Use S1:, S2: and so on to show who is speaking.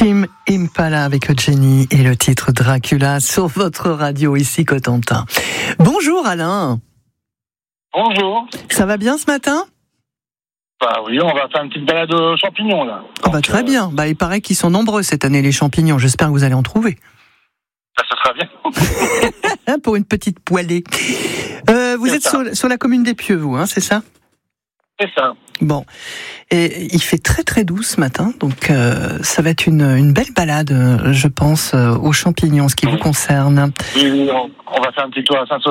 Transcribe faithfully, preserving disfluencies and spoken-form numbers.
S1: Tame Impala avec Jenny et le titre Dracula sur votre radio ici Cotentin. Bonjour Alain.
S2: Bonjour.
S1: Ça va bien ce matin ?
S2: Bah oui, on va faire une petite balade aux champignons là.
S1: Ah bah très euh... bien. Bah il paraît qu'ils sont nombreux cette année les champignons. J'espère que vous allez en trouver.
S2: Bah, ça sera bien.
S1: Pour une petite poêlée. Euh, vous
S2: c'est
S1: êtes sur, sur la commune des Pieux, vous, hein, c'est ça ?
S2: C'est ça.
S1: Bon, et il fait très très doux ce matin, donc euh, ça va être une, une belle balade, je pense, euh, aux champignons, ce qui oui. vous concerne.
S2: Oui, oui, on, on va faire un petit tour à Saint-Sauveur.